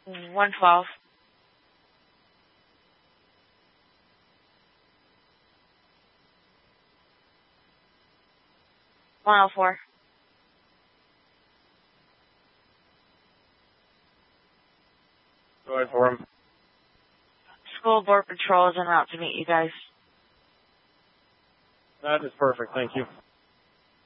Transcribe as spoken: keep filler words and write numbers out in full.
one twelve. one oh four. Go ahead for him. School Board Patrol is en route to meet you guys. That is perfect. Thank you.